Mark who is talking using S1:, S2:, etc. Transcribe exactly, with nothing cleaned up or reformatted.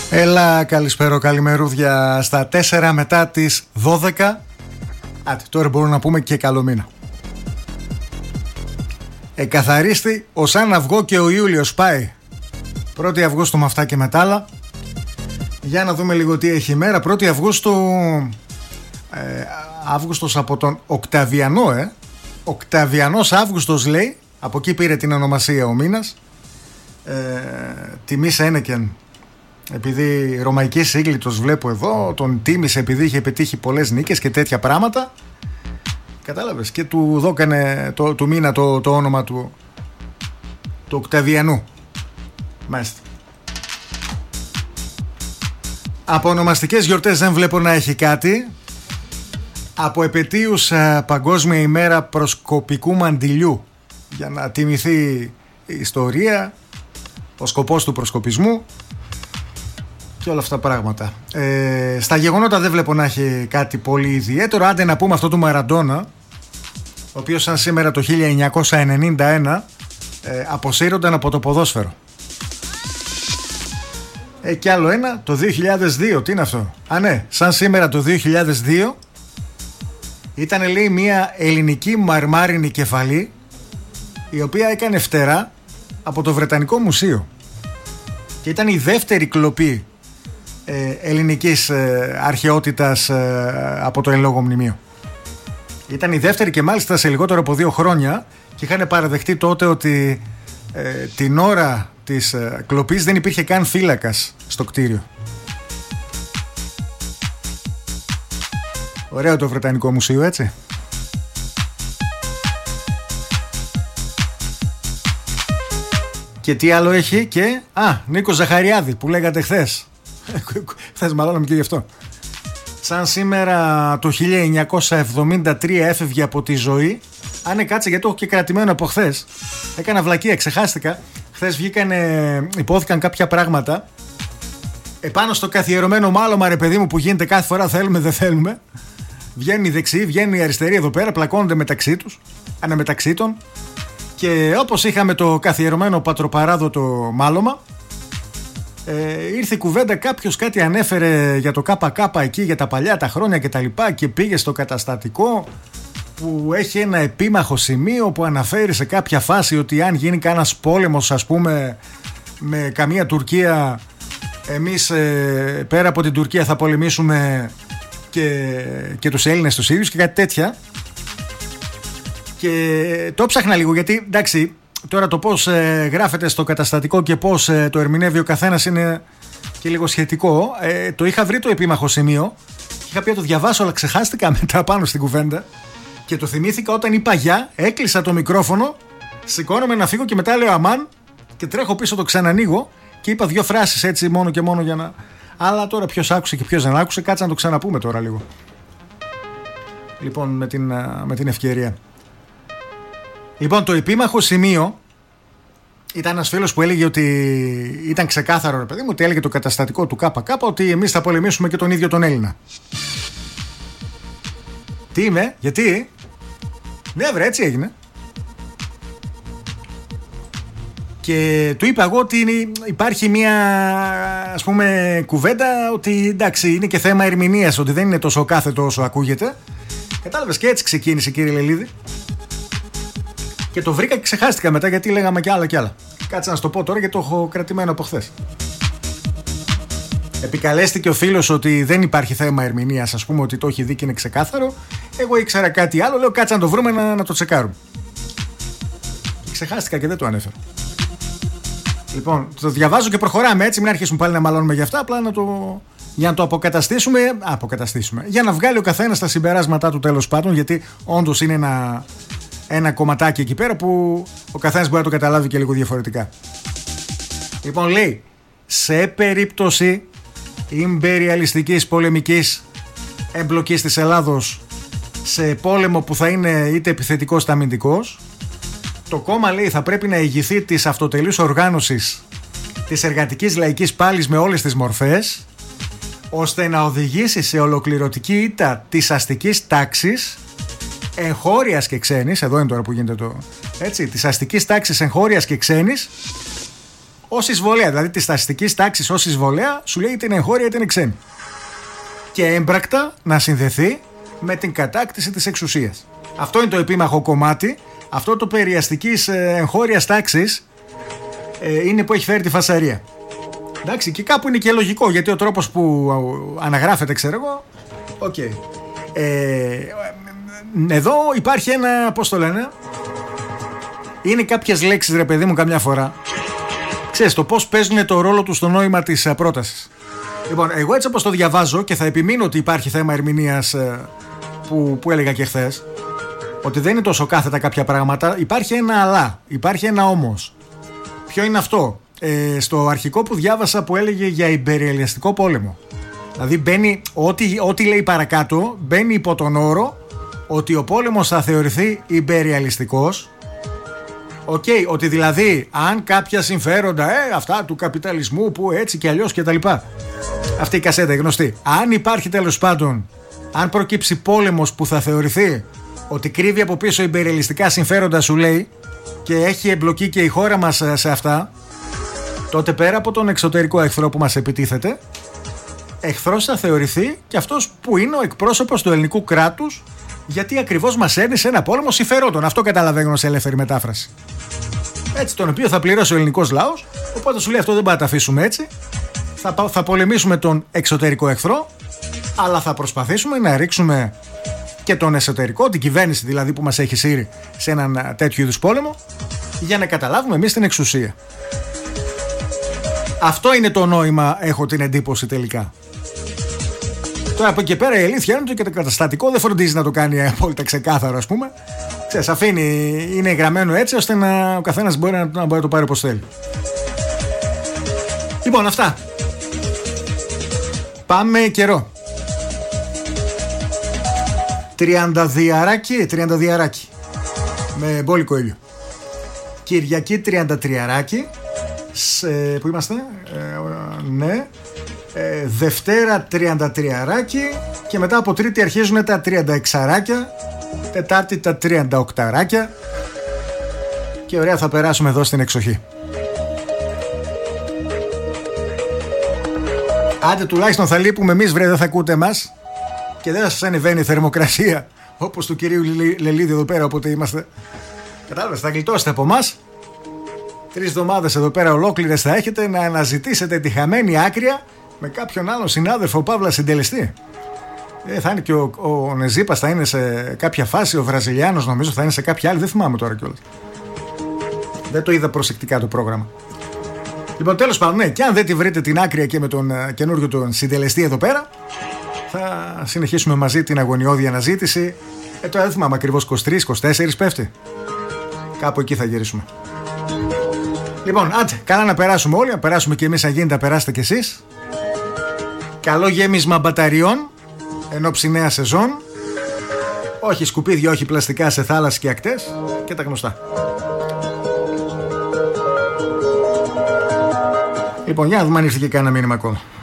S1: Έλα, καλησπέρα, καλημερούδια στα τέσσερα μετά τις δώδεκα. Άτε, τώρα μπορούμε να πούμε και καλό μήνα. Εκαθαρίστη ο σαν αυγό και ο Ιούλιος πάει. πρώτη Αυγούστου με αυτά και με τ' άλλα. Για να δούμε λίγο τι έχει η μέρα. πρώτη Αυγούστου, ε, Αύγουστος από τον Οκταβιανό, ε. Οκταβιανός Αύγουστος λέει. Από εκεί πήρε την ονομασία ο μήνας. ε, Τιμής Ένεκεν, επειδή ρωμαϊκή σύγκλιτος βλέπω εδώ. Τον τίμησε επειδή είχε πετύχει πολλές νίκες και τέτοια πράγματα. Κατάλαβες, και του δώκανε το, του μήνα το, το όνομα του, του Οκταβιανού. Μάλιστα. Από ονομαστικές γιορτές δεν βλέπω να έχει κάτι. Από επετείους, Παγκόσμια ημέρα προσκοπικού μαντιλιού, για να τιμηθεί η ιστορία, ο σκοπός του προσκοπισμού και όλα αυτά τα πράγματα. ε, Στα γεγονότα δεν βλέπω να έχει κάτι πολύ ιδιαίτερο. Άντε να πούμε αυτό του Μαραντόνα, ο οποίος σαν σήμερα το χίλια εννιακόσια ενενήντα ένα ε, αποσύρονταν από το ποδόσφαιρο. ε, Και άλλο ένα το δύο χιλιάδες δύο. Τι είναι αυτό? Α ναι, σαν σήμερα το δύο χιλιάδες δύο ήταν, λέει, μια ελληνική μαρμάρινη κεφαλή, η οποία έκανε φτερά από το Βρετανικό Μουσείο, και ήταν η δεύτερη κλοπή ε, ελληνικής ε, αρχαιότητας ε, από το εν λόγω μνημείο. Ήταν η δεύτερη και μάλιστα σε λιγότερο από δύο χρόνια, και είχαν παραδεχτεί τότε ότι ε, την ώρα της ε, κλοπής δεν υπήρχε καν φύλακας στο κτίριο. Ωραίο το Βρετανικό Μουσείο, έτσι. Και τι άλλο έχει? Και α, Νίκο Ζαχαριάδη που λέγατε χθες. Χθες μαλώναμε και γι' αυτό. Σαν σήμερα το χίλια εννιακόσια εβδομήντα τρία έφευγε από τη ζωή. Αν ναι, κάτσε, γιατί το έχω και κρατημένο από χθες. Έκανα βλακεία, ξεχάστηκα. Χθες βγήκανε, υπόθηκαν κάποια πράγματα επάνω στο καθιερωμένο μάλωμα, ρε παιδί μου, που γίνεται κάθε φορά θέλουμε δεν θέλουμε. Βγαίνουν οι δεξιοί, βγαίνουν οι αριστεροί εδώ πέρα, πλακώνονται μεταξύ τους, αναμεταξύ των. Και όπως είχαμε το καθιερωμένο πατροπαράδοτο μάλωμα, ε, ήρθε η κουβέντα, κάποιος κάτι ανέφερε για το ΚΚ εκεί, για τα παλιά τα χρόνια και τα λοιπά, και πήγε στο καταστατικό που έχει ένα επίμαχο σημείο που αναφέρει σε κάποια φάση ότι αν γίνει κανένας πόλεμος, ας πούμε, με καμία Τουρκία, εμείς ε, πέρα από την Τουρκία θα πολεμήσουμε και, και τους Έλληνες τους ίδιους και κάτι τέτοια. Και το ψάχνα λίγο, γιατί εντάξει, τώρα το πώς ε, γράφεται στο καταστατικό και πώς ε, το ερμηνεύει ο καθένας είναι και λίγο σχετικό. ε, Το είχα βρει το επίμαχο σημείο, είχα πει να το διαβάσω, αλλά ξεχάστηκα μετά πάνω στην κουβέντα. Και το θυμήθηκα όταν είπα γεια, έκλεισα το μικρόφωνο, σηκώνομαι να φύγω και μετά λέω αμάν, και τρέχω πίσω, το ξανανοίγω και είπα δύο φράσεις έτσι μόνο και μόνο για να... Αλλά τώρα ποιος άκουσε και ποιος δεν άκουσε, κάτσε να το ξαναπούμε τώρα λίγο. Λοιπόν, με την, με την ευκαιρία. Λοιπόν, το επίμαχο σημείο ήταν ένας φίλος που έλεγε ότι ήταν ξεκάθαρο, ρε παιδί μου, ότι έλεγε το καταστατικό του ΚΚ ότι εμείς θα πολεμήσουμε και τον ίδιο τον Έλληνα. Τι είμαι, γιατί? Ναι βρε, έτσι έγινε. Και του είπα εγώ ότι υπάρχει μια, ας πούμε, κουβέντα ότι εντάξει, είναι και θέμα ερμηνείας, ότι δεν είναι τόσο κάθετο όσο ακούγεται. Κατάλαβες, και έτσι ξεκίνησε, κύριε Λελίδη. Και το βρήκα και ξεχάστηκα μετά, γιατί λέγαμε κι άλλα κι άλλα. Κάτσε να σου το πω τώρα, γιατί το έχω κρατημένο από χθες. Επικαλέστηκε ο φίλος ότι δεν υπάρχει θέμα ερμηνείας, ας πούμε, ότι το έχει δει και είναι ξεκάθαρο. Εγώ ήξερα κάτι άλλο, λέω κάτσε να το βρούμε να, να το τσεκάρουμε. Και ξεχάστηκα και δεν το ανέφερα. Λοιπόν, το διαβάζω και προχωράμε έτσι, μην αρχίσουμε πάλι να μαλώνουμε για αυτά, απλά να το... για να το αποκαταστήσουμε, αποκαταστήσουμε. Για να βγάλει ο καθένας τα συμπεράσματά του, τέλος πάντων, γιατί όντως είναι ένα, ένα κομματάκι εκεί πέρα που ο καθένας μπορεί να το καταλάβει και λίγο διαφορετικά. Λοιπόν, λέει, σε περίπτωση ιμπεριαλιστικής πολεμικής εμπλοκής της Ελλάδος σε πόλεμο που θα είναι είτε επιθετικός είτε αμυντικός, το κόμμα, λέει, θα πρέπει να ηγηθεί της αυτοτελούς οργάνωσης της εργατικής λαϊκής πάλης με όλες τις μορφές, ώστε να οδηγήσει σε ολοκληρωτική ήττα της αστικής τάξης, εγχώριας και ξένης, εδώ είναι τώρα που γίνεται το έτσι, της αστικής τάξης εγχώριας και ξένης, ως εισβολέα, δηλαδή τη αστική τάξη ως εισβολέα, σου λέει είτε είναι εγχώρια είτε είναι ξένη. Και έμπρακτα να συνδεθεί με την κατάκτηση της εξουσίας. Αυτό είναι το επίμαχο κομμάτι. Αυτό το περί αστικής εγχώριας τάξης ε, είναι που έχει φέρει τη φασαρία. Εντάξει, και κάπου είναι και λογικό, γιατί ο τρόπος που αναγράφεται, ξέρω εγώ, οκ. Okay. Ε, εδώ υπάρχει ένα, πώς το λένε, είναι κάποιες λέξεις, ρε παιδί μου, καμιά φορά. Ξέρεις, το πώς παίζουν το ρόλο του στο νόημα της πρότασης. Λοιπόν, εγώ έτσι όπως το διαβάζω, και θα επιμείνω ότι υπάρχει θέμα ερμηνείας που, που έλεγα και χθες, ότι δεν είναι τόσο κάθετα κάποια πράγματα, υπάρχει ένα αλλά, υπάρχει ένα όμως. Ποιο είναι αυτό? Ε, στο αρχικό που διάβασα που έλεγε για υπεριαλιστικό πόλεμο. Δηλαδή μπαίνει, ό,τι, ό,τι λέει παρακάτω μπαίνει υπό τον όρο ότι ο πόλεμος θα θεωρηθεί υπεριαλιστικός. Οκ, okay, ότι δηλαδή αν κάποια συμφέροντα, ε, αυτά του καπιταλισμού που έτσι και αλλιώς και τα λοιπά. Αυτή η κασέτα γνωστή. Αν υπάρχει τέλος πάντων, αν προκύψει πόλεμος που θα θεωρηθεί ότι κρύβει από πίσω υπεριαλιστικά συμφέροντα, σου λέει, και έχει εμπλοκή και η χώρα μας σε αυτά, τότε πέρα από τον εξωτερικό εχθρό που μας επιτίθεται, εχθρός θα θεωρηθεί και αυτός που είναι ο εκπρόσωπος του ελληνικού κράτους, γιατί ακριβώς μας έρνει σε ένα πόλεμο συμφερόντων. Αυτό καταλαβαίνω σε ελεύθερη μετάφραση. Έτσι, τον οποίο θα πληρώσει ο ελληνικός λαός. Οπότε σου λέει αυτό δεν πάει να τα αφήσουμε έτσι. Θα, θα πολεμήσουμε τον εξωτερικό εχθρό, αλλά θα προσπαθήσουμε να ρίξουμε και τον εσωτερικό, την κυβέρνηση δηλαδή που μας έχει σύρει σε έναν τέτοιο είδους πόλεμο, για να καταλάβουμε εμείς την εξουσία. Αυτό είναι το νόημα, έχω την εντύπωση τελικά. Τώρα από εκεί πέρα η αλήθεια είναι ότι και το καταστατικό δεν φροντίζει να το κάνει απόλυτα ξεκάθαρο, ας πούμε. Ξέρεις, αφήνει, είναι γραμμένο έτσι ώστε να, ο καθένας μπορεί να, να μπορεί να το πάρει όπως θέλει. Λοιπόν, αυτά. Πάμε καιρό. Τριανταδιαράκι, τριανταδιαράκι. Με μπόλικο ήλιο. Κυριακή τριαντατριαράκι. Σε, πού είμαστε? Ε, ναι. Ε, Δευτέρα τριαντατριαράκι. Και μετά από Τρίτη αρχίζουν τα τριανταεξαράκια. Τετάρτη τα τριανταοκταράκια. Και ωραία θα περάσουμε εδώ στην εξοχή. Άντε τουλάχιστον θα λείπουμε εμείς, βρε, δεν θα ακούτε εμάς. Και δεν θα σας ανεβαίνει η θερμοκρασία όπως του κυρίου Λελίδη εδώ πέρα, όποτε είμαστε. Κατάλαβες, θα γλιτώσετε από εμάς. Τρεις εβδομάδες εδώ πέρα ολόκληρες θα έχετε να αναζητήσετε τη χαμένη άκρια με κάποιον άλλο συνάδελφο Παύλα συντελεστή. Ε, θα είναι και ο, ο Νεζίπας θα είναι σε κάποια φάση, ο Βραζιλιάνος νομίζω θα είναι σε κάποια άλλη, δεν θυμάμαι τώρα κιόλας. Δεν το είδα προσεκτικά το πρόγραμμα. Λοιπόν, τέλος πάντων, ναι, και αν δεν τη βρείτε την άκρια και με τον uh, καινούριο τον συντελεστή εδώ πέρα, θα συνεχίσουμε μαζί την αγωνιώδη αναζήτηση. Ε, τώρα δεν θυμάμαι ακριβώς, είκοσι τρεις είκοσι τέσσερα πέφτει. Κάπου εκεί θα γυρίσουμε. Λοιπόν, άντε, καλά να περάσουμε όλοι, να περάσουμε και εμείς αν γίνεται, να περάσετε κι εσείς. Καλό γέμισμα μπαταριών εν ώψη νέα σεζόν. Όχι σκουπίδια, όχι πλαστικά σε θάλασσες και ακτές και τα γνωστά. Λοιπόν, για να δούμε αν ήρθε και κανένα μήνυμα ακόμα.